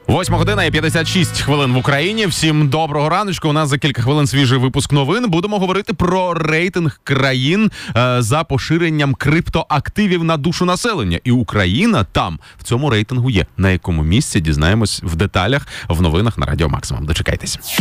8 година і 56 хвилин в Україні. Всім доброго раночку. У нас за кілька хвилин свіжий випуск новин. Будемо говорити про рейтинг країн за поширенням криптоактивів на душу населення. І Україна там в цьому рейтингу є. На якому місці дізнаємось в деталях в новинах на Радіо Максимум. Дочекайтесь.